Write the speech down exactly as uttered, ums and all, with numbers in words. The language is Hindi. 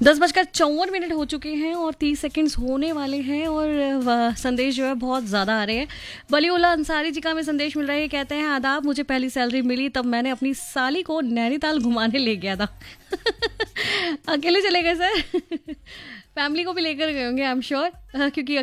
दस बजकर चौवन मिनट हो चुके हैं और तीस सेकंड्स होने वाले हैं और वह संदेश जो है बहुत ज़्यादा आ रहे हैं। बलीउल्ला अंसारी जी का हमें संदेश मिल रहा है, कहते हैं आदाब, मुझे पहली सैलरी मिली तब मैंने अपनी साली को नैनीताल घुमाने ले गया था। अकेले चले गए सर? फैमिली को भी लेकर गए होंगे आई एम श्योर, क्योंकि